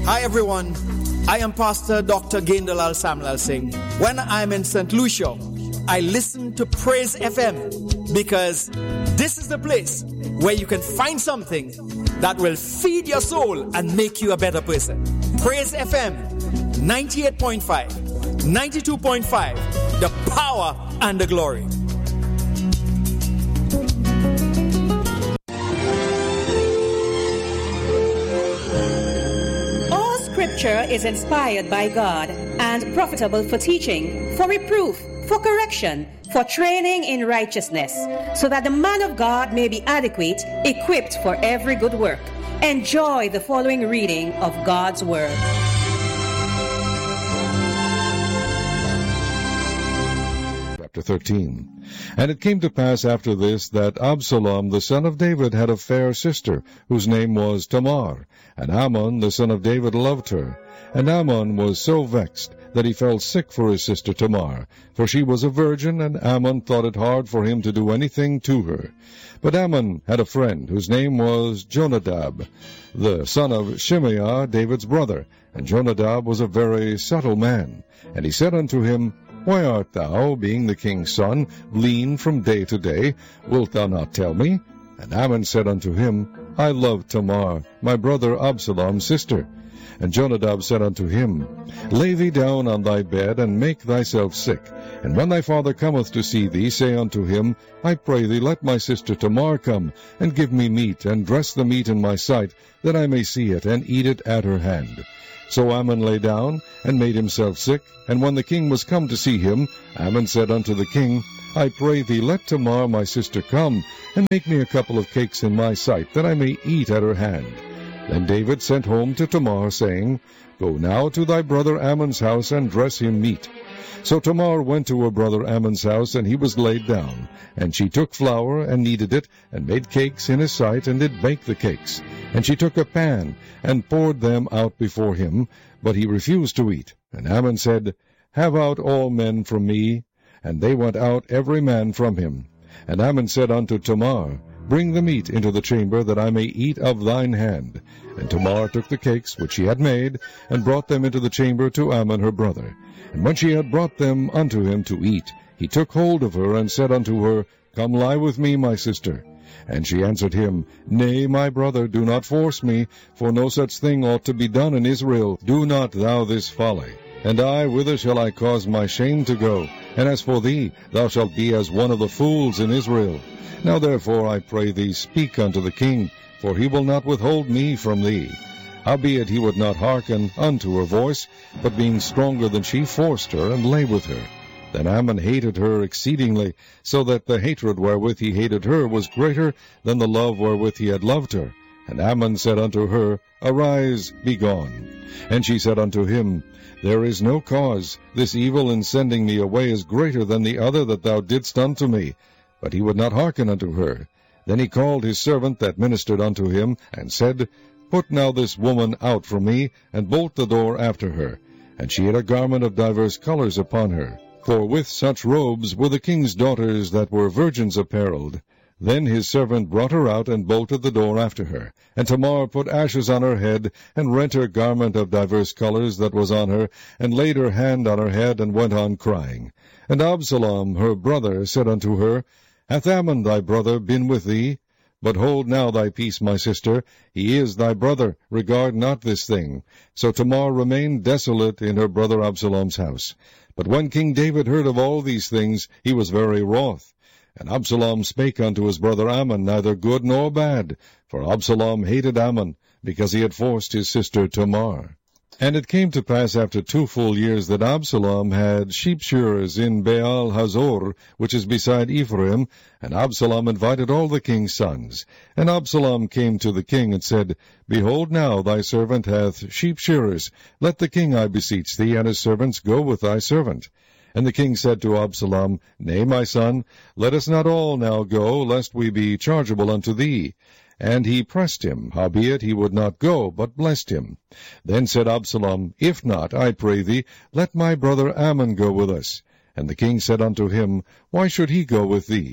Hi everyone, I am Pastor Dr. Gaindalal Samuel Singh. When I'm in St. Lucia, I listen to Praise FM because this is the place where you can find something that will feed your soul and make you a better person. Praise FM 98.5, 92.5, the power and the glory. Scripture is inspired by God and profitable for teaching, for reproof, for correction, for training in righteousness, so that the man of God may be adequate, equipped for every good work. Enjoy the following reading of God's Word. Chapter 13. And it came to pass after this that Absalom the son of David had a fair sister, whose name was Tamar. And Amnon the son of David loved her. And Amnon was so vexed that he fell sick for his sister Tamar, for she was a virgin, and Amnon thought it hard for him to do anything to her. But Amnon had a friend, whose name was Jonadab, the son of Shimeah, David's brother. And Jonadab was a very subtle man. And he said unto him, Why art thou, being the king's son, lean from day to day? Wilt thou not tell me? And Amnon said unto him, I love Tamar, my brother Absalom's sister. And Jonadab said unto him, Lay thee down on thy bed, and make thyself sick. And when thy father cometh to see thee, say unto him, I pray thee, let my sister Tamar come, and give me meat, and dress the meat in my sight, that I may see it, and eat it at her hand. So Amnon lay down, and made himself sick. And when the king was come to see him, Amnon said unto the king, I pray thee, let Tamar my sister come, and make me a couple of cakes in my sight, that I may eat at her hand. Then David sent home to Tamar, saying, Go now to thy brother Amnon's house, and dress him meat. So Tamar went to her brother Amnon's house, and he was laid down. And she took flour, and kneaded it, and made cakes in his sight, and did bake the cakes. And she took a pan, and poured them out before him, but he refused to eat. And Amnon said, Have out all men from me. And they went out every man from him. And Amnon said unto Tamar, Bring the meat into the chamber, that I may eat of thine hand. And Tamar took the cakes which she had made, and brought them into the chamber to Amnon her brother. And when she had brought them unto him to eat, he took hold of her, and said unto her, Come lie with me, my sister. And she answered him, Nay, my brother, do not force me, for no such thing ought to be done in Israel. Do not thou this folly. And I, whither shall I cause my shame to go? And as for thee, thou shalt be as one of the fools in Israel. Now therefore, I pray thee, speak unto the king, for he will not withhold me from thee. Howbeit he would not hearken unto her voice, but being stronger than she, forced her, and lay with her. Then Amnon hated her exceedingly, so that the hatred wherewith he hated her was greater than the love wherewith he had loved her. And Amnon said unto her, Arise, be gone. And she said unto him, There is no cause. This evil in sending me away is greater than the other that thou didst unto me. But he would not hearken unto her. Then he called his servant that ministered unto him, and said, Put now this woman out from me, and bolt the door after her. And she had a garment of divers colors upon her. For with such robes were the king's daughters that were virgins apparelled. Then his servant brought her out, and bolted the door after her. And Tamar put ashes on her head, and rent her garment of divers colors that was on her, and laid her hand on her head, and went on crying. And Absalom her brother said unto her, Hath Amnon thy brother been with thee? But hold now thy peace, my sister. He is thy brother. Regard not this thing. So Tamar remained desolate in her brother Absalom's house. But when King David heard of all these things, he was very wroth. And Absalom spake unto his brother Amnon neither good nor bad, for Absalom hated Amnon, because he had forced his sister Tamar. And it came to pass after 2 full years that Absalom had sheep shearers in Baal Hazor, which is beside Ephraim, and Absalom invited all the king's sons. And Absalom came to the king, and said, Behold now, thy servant hath sheep shearers. Let the king, I beseech thee, and his servants go with thy servant. And the king said to Absalom, Nay, my son, let us not all now go, lest we be chargeable unto thee. And he pressed him, howbeit he would not go, but blessed him. Then said Absalom, If not, I pray thee, let my brother Amnon go with us. And the king said unto him, Why should he go with thee?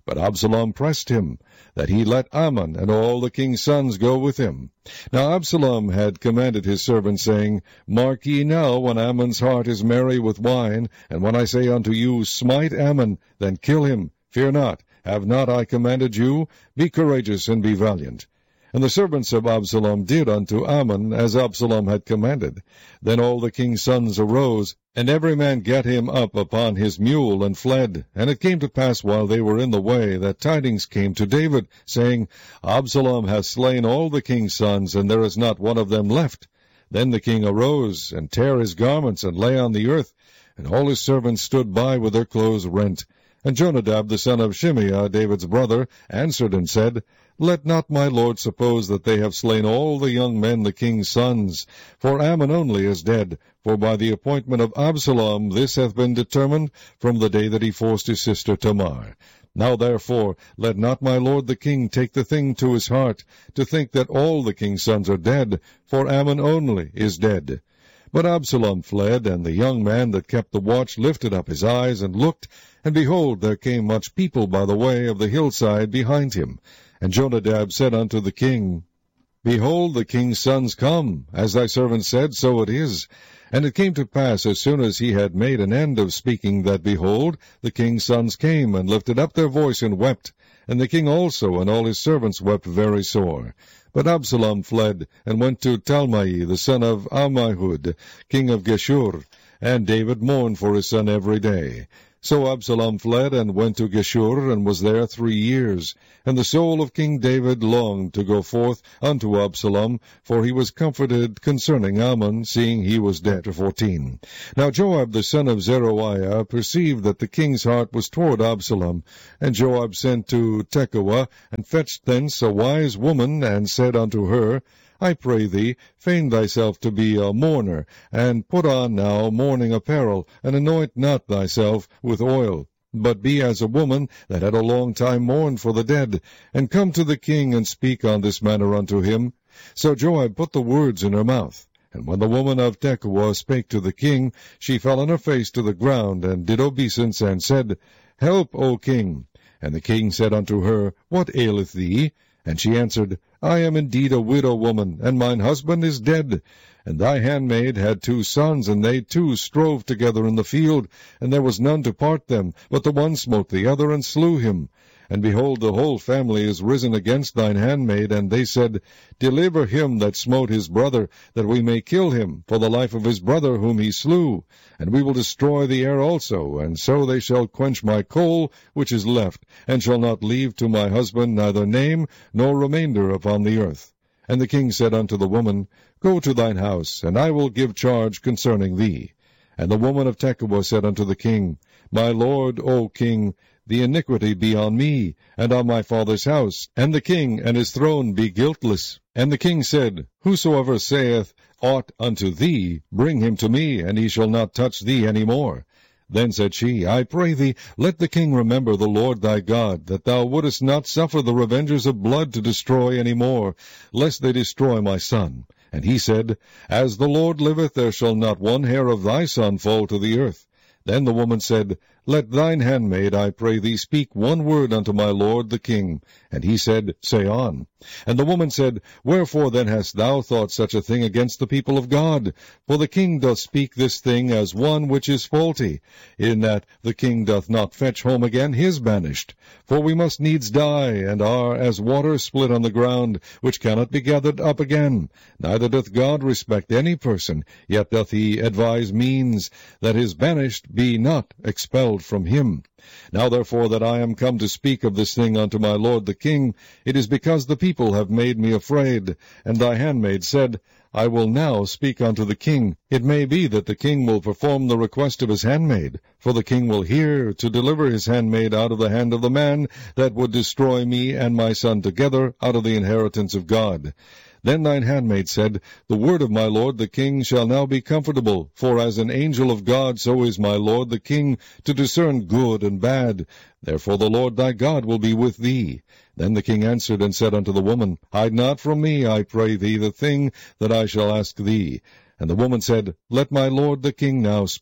But Absalom pressed him, that he let Amnon and all the king's sons go with him. Now Absalom had commanded his servants, saying, Mark ye now, when Amnon's heart is merry with wine, and when I say unto you, Smite Ammon, then kill him. Fear not, have not I commanded you? Be courageous and be valiant. And the servants of Absalom did unto Ammon as Absalom had commanded. Then all the king's sons arose, and every man gat him up upon his mule, and fled. And it came to pass, while they were in the way, that tidings came to David, saying, Absalom hath slain all the king's sons, and there is not one of them left. Then the king arose, and tare his garments, and lay on the earth, and all his servants stood by with their clothes rent. And Jonadab the son of Shimeah, David's brother, answered and said, Let not my lord suppose that they have slain all the young men the king's sons, for Ammon only is dead. For by the appointment of Absalom this hath been determined from the day that he forced his sister Tamar. Now therefore let not my lord the king take the thing to his heart, to think that all the king's sons are dead, for Ammon only is dead. But Absalom fled, and the young man that kept the watch lifted up his eyes, and looked, and behold, there came much people by the way of the hillside behind him. And Jonadab said unto the king, Behold, the king's sons come, as thy servant said, so it is. And it came to pass, as soon as he had made an end of speaking, that, behold, the king's sons came, and lifted up their voice, and wept. And the king also and all his servants wept very sore. But Absalom fled, and went to Talmai, the son of Ammihud, king of Geshur. And David mourned for his son every day. So Absalom fled, and went to Geshur, and was there 3 years. And the soul of King David longed to go forth unto Absalom, for he was comforted concerning Ammon, seeing he was dead. Chapter 14. Now Joab the son of Zeruiah perceived that the king's heart was toward Absalom. And Joab sent to Tekoa, and fetched thence a wise woman, and said unto her, I pray thee, feign thyself to be a mourner, and put on now mourning apparel, and anoint not thyself with oil, but be as a woman that had a long time mourned for the dead, and come to the king, and speak on this manner unto him. So Joab put the words in her mouth. And when the woman of Tekoa spake to the king, she fell on her face to the ground, and did obeisance, and said, Help, O king. And the king said unto her, What aileth thee? And she answered, I am indeed a widow woman, and mine husband is dead. And thy handmaid had 2 sons, and they 2 strove together in the field, and there was none to part them, but the one smote the other, and slew him. And behold, the whole family is risen against thine handmaid, and they said, Deliver him that smote his brother, that we may kill him, for the life of his brother whom he slew. And we will destroy the heir also, and so they shall quench my coal which is left, and shall not leave to my husband neither name nor remainder upon the earth. And the king said unto the woman, Go to thine house, and I will give charge concerning thee. And the woman of Tekoa said unto the king, My lord, O king, the iniquity be on me, and on my father's house, and the king and his throne be guiltless. And the king said, Whosoever saith aught unto thee, bring him to me, and he shall not touch thee any more. Then said she, I pray thee, let the king remember the Lord thy God, that thou wouldest not suffer the revengers of blood to destroy any more, lest they destroy my son. And he said, As the Lord liveth, there shall not one hair of thy son fall to the earth. Then the woman said, Let thine handmaid, I pray thee, speak one word unto my lord the king. And he said, Say on. And the woman said, Wherefore then hast thou thought such a thing against the people of God? For the king doth speak this thing as one which is faulty, in that the king doth not fetch home again his banished. For we must needs die, and are as water split on the ground, which cannot be gathered up again. Neither doth God respect any person, yet doth he advise means, that his banished be not expelled from him. Now therefore that I am come to speak of this thing unto my lord the king, it is because the people have made me afraid. And thy handmaid said, I will now speak unto the king. It may be that the king will perform the request of his handmaid, for the king will hear to deliver his handmaid out of the hand of the man that would destroy me and my son together out of the inheritance of God. Then thine handmaid said, The word of my lord the king shall now be comfortable, for as an angel of God so is my lord the king to discern good and bad. Therefore the Lord thy God will be with thee. Then the king answered and said unto the woman, Hide not from me, I pray thee, the thing that I shall ask thee. And the woman said, Let my lord the king now speak.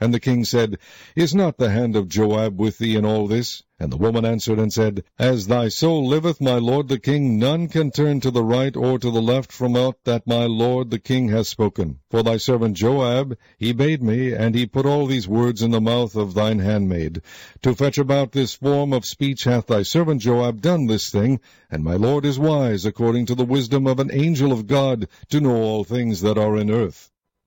And the king said, Is not the hand of Joab with thee in all this? And the woman answered and said, As thy soul liveth, my lord the king, none can turn to the right or to the left from aught that my lord the king hath spoken. For thy servant Joab, he bade me, and he put all these words in the mouth of thine handmaid. To fetch about this form of speech hath thy servant Joab done this thing, and my lord is wise, according to the wisdom of an angel of God, to know all things that are in earth.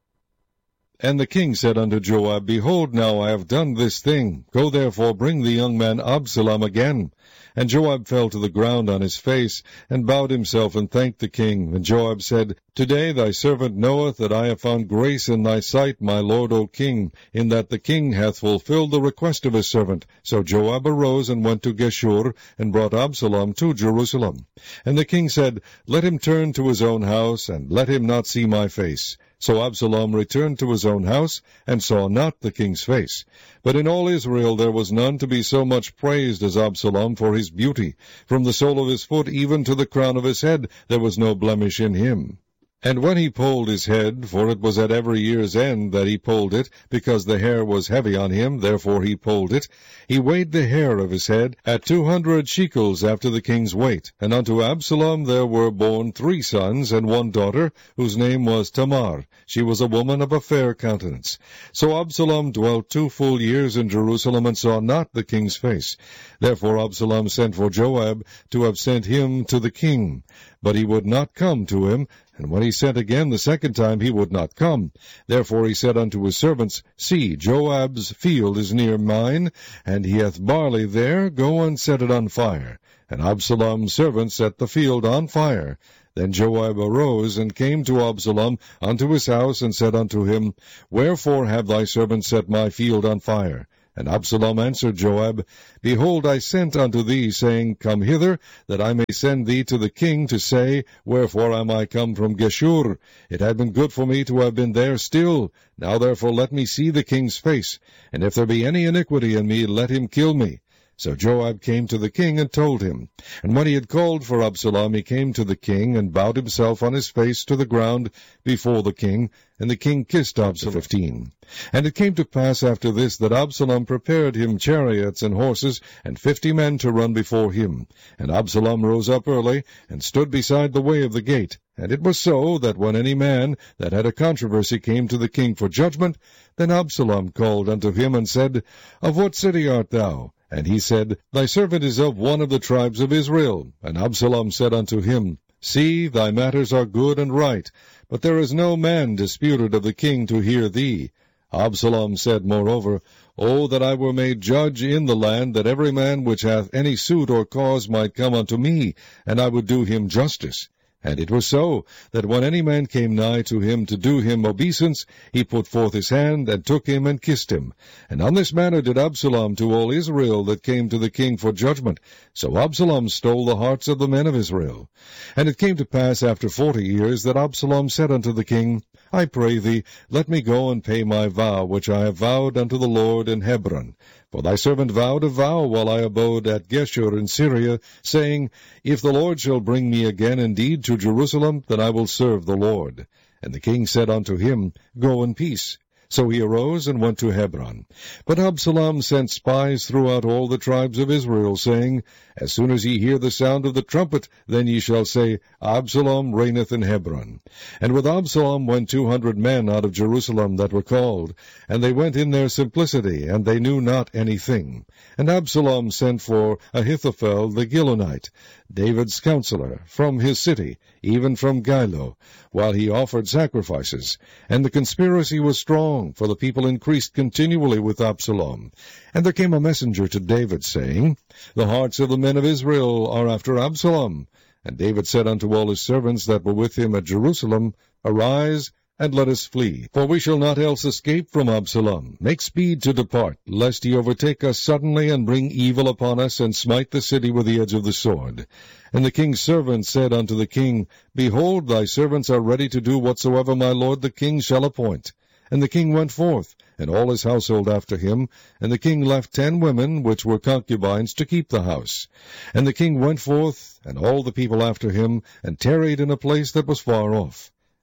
And the king said unto Joab, Behold, now I have done this thing. Go therefore, bring the young man Absalom again. And Joab fell to the ground on his face, and bowed himself, and thanked the king. And Joab said, Today thy servant knoweth that I have found grace in thy sight, my lord, O king, in that the king hath fulfilled the request of his servant. So Joab arose and went to Geshur, and brought Absalom to Jerusalem. And the king said, Let him turn to his own house, and let him not see my face. So Absalom returned to his own house, and saw not the king's face. But in all Israel there was none to be so much praised as Absalom for his beauty. From the sole of his foot even to the crown of his head there was no blemish in him. And when he polled his head, for it was at every year's end that he polled it, because the hair was heavy on him, therefore he polled it, he weighed the hair of his head at 200 shekels after the king's weight. And unto Absalom there were born 3 sons and 1 daughter, whose name was Tamar. She was a woman of a fair countenance. So Absalom dwelt 2 full years in Jerusalem, and saw not the king's face. Therefore Absalom sent for Joab to have sent him to the king. But he would not come to him, and when he sent again the second time, he would not come. Therefore he said unto his servants, See, Joab's field is near mine, and he hath barley there. Go and set it on fire. And Absalom's servants set the field on fire. Then Joab arose, and came to Absalom unto his house, and said unto him, Wherefore have thy servants set my field on fire? And Absalom answered Joab, Behold, I sent unto thee, saying, Come hither, that I may send thee to the king, to say, Wherefore am I come from Geshur? It had been good for me to have been there still. Now therefore let me see the king's face, and if there be any iniquity in me, let him kill me. So Joab came to the king, and told him. And when he had called for Absalom, he came to the king, and bowed himself on his face to the ground before the king. And the king kissed Absalom. 15. And it came to pass after this, that Absalom prepared him chariots and horses, and 50 men to run before him. And Absalom rose up early, and stood beside the way of the gate. And it was so, that when any man that had a controversy came to the king for judgment, then Absalom called unto him, and said, Of what city art thou? And he said, Thy servant is of one of the tribes of Israel. And Absalom said unto him, See, thy matters are good and right, but there is no man disputed of the king to hear thee. Absalom said moreover, O that I were made judge in the land, that every man which hath any suit or cause might come unto me, and I would do him justice. And it was so, that when any man came nigh to him to do him obeisance, he put forth his hand, and took him, and kissed him. And on this manner did Absalom to all Israel that came to the king for judgment. So Absalom stole the hearts of the men of Israel. And it came to pass after 40 years, that Absalom said unto the king, I pray thee, let me go and pay my vow, which I have vowed unto the Lord in Hebron. For thy servant vowed a vow while I abode at Geshur in Syria, saying, If the Lord shall bring me again indeed to Jerusalem, then I will serve the Lord. And the king said unto him, Go in peace. So he arose and went to Hebron. But Absalom sent spies throughout all the tribes of Israel, saying, As soon as ye hear the sound of the trumpet, then ye shall say, Absalom reigneth in Hebron. And with Absalom went 200 men out of Jerusalem that were called, and they went in their simplicity, and they knew not anything. And Absalom sent for Ahithophel the Gilonite, David's counselor, from his city, even from Gilo, while he offered sacrifices. And the conspiracy was strong, for the people increased continually with Absalom. And there came a messenger to David, saying, The hearts of the men of Israel are after Absalom. And David said unto all his servants that were with him at Jerusalem, Arise, and let us flee, for we shall not else escape from Absalom. Make speed to depart, lest he overtake us suddenly, and bring evil upon us, and smite the city with the edge of the sword. And the king's servants said unto the king, Behold, thy servants are ready to do whatsoever my lord the king shall appoint. And the king went forth, and all his household after him, and the king left 10 women, which were concubines, to keep the house. And the king went forth, and all the people after him, and tarried in a place that was far off.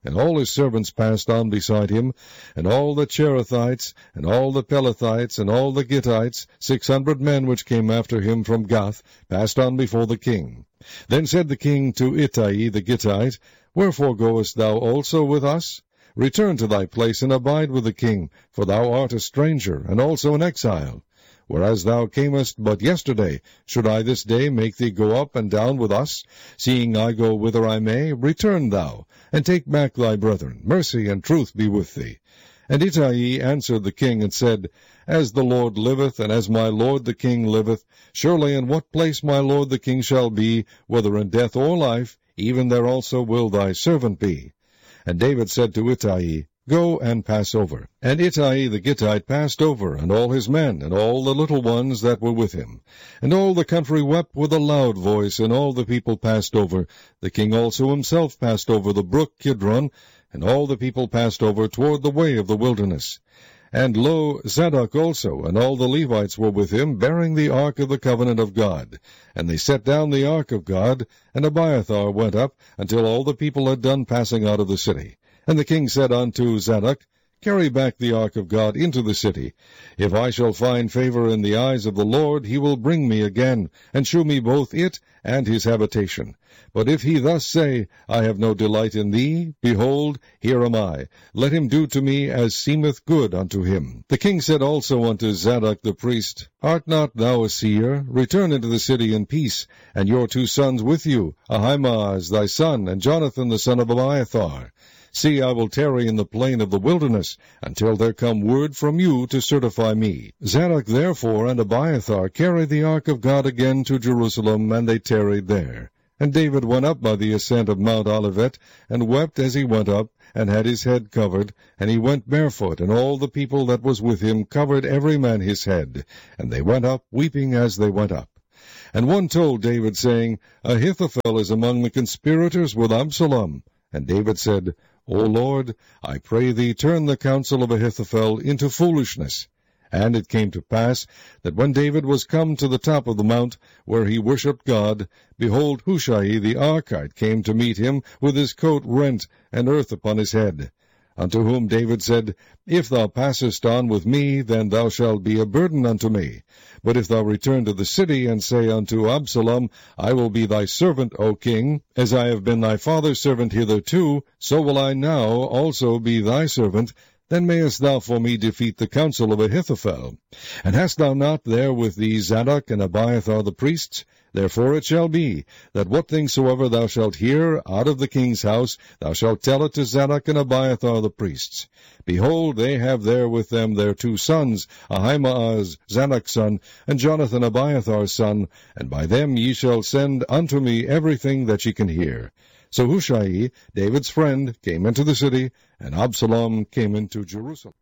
And all his servants passed on beside him, and all the Cherethites, and all the Pelethites, and all the Gittites, 600 men which came after him from Gath, passed on before the king. Then said the king to Ittai the Gittite, Wherefore goest thou also with us? Return to thy place, and abide with the king, for thou art a stranger, and also an exile. Whereas thou camest but yesterday, should I this day make thee go up and down with us? Seeing I go whither I may, return thou, and take back thy brethren. Mercy and truth be with thee. And Ittai answered the king, and said, As the Lord liveth, and as my lord the king liveth, surely in what place my lord the king shall be, whether in death or life, even there also will thy servant be. And David said to Ittai, Go and pass over. And Ittai the Gittite passed over, and all his men, and all the little ones that were with him. And all the country wept with a loud voice, and all the people passed over. The king also himself passed over the brook Kidron, and all the people passed over toward the way of the wilderness. And lo, Zadok also, and all the Levites were with him, bearing the ark of the covenant of God. And they set down the ark of God, and Abiathar went up, until all the people had done passing out of the city. And the king said unto Zadok, Carry back the ark of God into the city. If I shall find favor in the eyes of the Lord, he will bring me again, and shew me both it and his habitation. But if he thus say, I have no delight in thee, behold, here am I. Let him do to me as seemeth good unto him. The king said also unto Zadok the priest, Art not thou a seer? Return into the city in peace, and your 2 sons with you, Ahimaaz thy son, and Jonathan the son of Abiathar. See, I will tarry in the plain of the wilderness, until there come word from you to certify me. Zadok therefore and Abiathar carried the ark of God again to Jerusalem, and they tarried there. And David went up by the ascent of Mount Olivet, and wept as he went up, and had his head covered, and he went barefoot, and all the people that was with him covered every man his head. And they went up, weeping as they went up. And one told David, saying, Ahithophel is among the conspirators with Absalom. And David said, O Lord, I pray thee, turn the counsel of Ahithophel into foolishness. And it came to pass that when David was come to the top of the mount, where he worshipped God, behold, Hushai the Archite came to meet him, with his coat rent, and earth upon his head. Unto whom David said, If thou passest on with me, then thou shalt be a burden unto me. But if thou return to the city, and say unto Absalom, I will be thy servant, O king, as I have been thy father's servant hitherto, so will I now also be thy servant, then mayest thou for me defeat the counsel of Ahithophel. And hast thou not there with thee Zadok and Abiathar the priests? Therefore it shall be, that what things soever thou shalt hear out of the king's house, thou shalt tell it to Zadok and Abiathar the priests. Behold, they have there with them their 2 sons, Ahimaaz Zadok's son, and Jonathan Abiathar's son, and by them ye shall send unto me everything that ye can hear. So Hushai, David's friend, came into the city, and Absalom came into Jerusalem.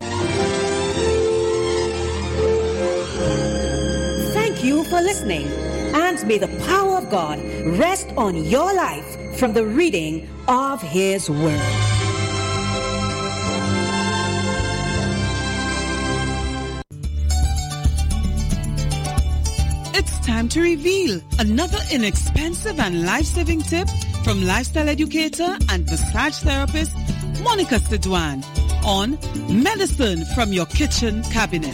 Thank you for listening, and may the power of God rest on your life from the reading of His Word. It's time to reveal another inexpensive and life-saving tip from lifestyle educator and massage therapist Monica Sidwan on medicine from your kitchen cabinet.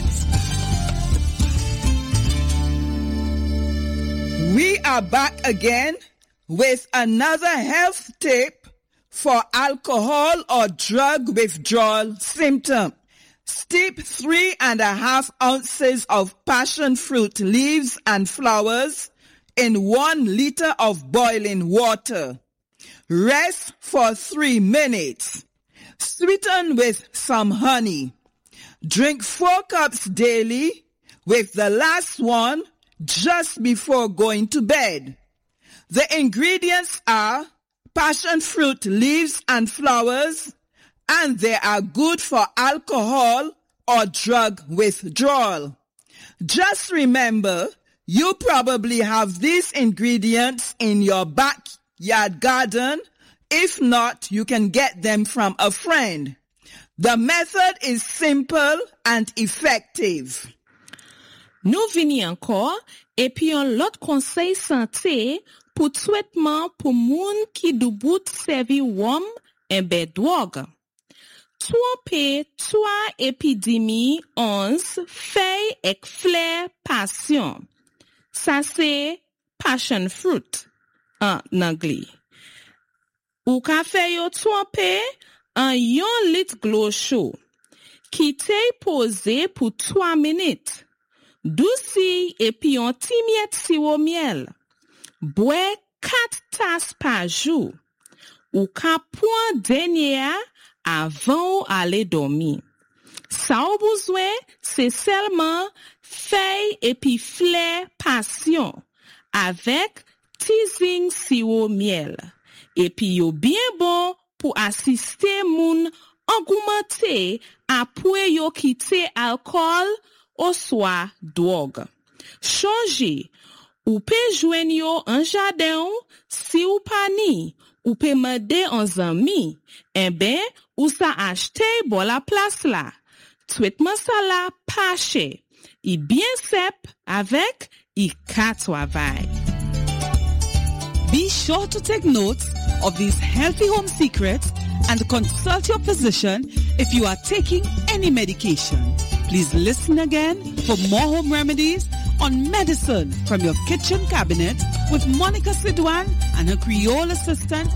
We are back again with another health tip for alcohol or drug withdrawal symptom. Steep 3.5 ounces of passion fruit leaves and flowers in 1 liter of boiling water. Rest for 3 minutes. Sweeten with some honey. Drink 4 cups daily, with the last one just before going to bed. The ingredients are passion fruit leaves and flowers, and they are good for alcohol or drug withdrawal. Just remember, you probably have these ingredients in your backyard garden. If not, you can get them from a friend. The method is simple and effective. Nou vini ankor, epi yon lot konsey santé pou traitement pou moun ki dou bout servi wom enbe drog. Trompe 3 épidémies 11 feuilles ek fleurs passion. Ça c'est passion fruit en anglais. Ou ka fè yo trompe en 1 litre glou chaud. Kite posé pour 3 minutes. Douci et puis un ti miette sirop miel. Bois 4 tasses par jour. Ou ka point dernier avant aller dormir. Ça ou besoin, c'est seulement feuilles et puis fleurs passion avec teasing sirop miel. Et puis yo bien bon pour assister moun augmenter après yo quitter alcool ou soit drogue. Changer ou peut joindre yo en jardin si ou pas ni ou peut demander en ami. Eh ben ou ça acheter bon la place là. Traitement ça là pas cher. Il bien sep avec il ka travail. Be sure to take notes of these healthy home secrets and consult your physician if you are taking any medication. Please listen again for more home remedies on Medicine from Your Kitchen Cabinet with Monica Sidwan and her Creole assistant.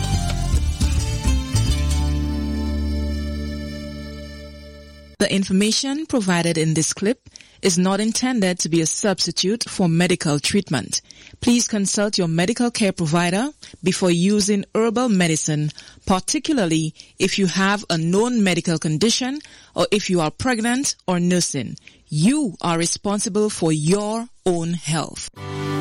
The information provided in this clip is not intended to be a substitute for medical treatment. Please consult your medical care provider before using herbal medicine, particularly if you have a known medical condition or if you are pregnant or nursing. You are responsible for your own health.